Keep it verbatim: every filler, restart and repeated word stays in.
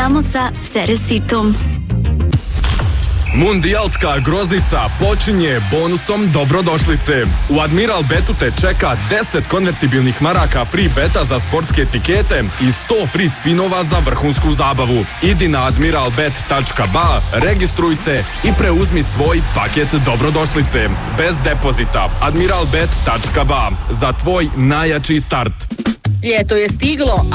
samo sa Ceresitom. Mundijalska groznica počinje bonusom dobrodošlice. U Admiral Betu te čeka deset konvertibilnih maraka free beta za sportske etikete i sto free spinova za vrhunsku zabavu. Idi na admiralbet tačka ba, registruj se i preuzmi svoj paket dobrodošlice. Bez depozita. admiralbet tačka ba. Za tvoj najjači start. Ljeto je stiglo,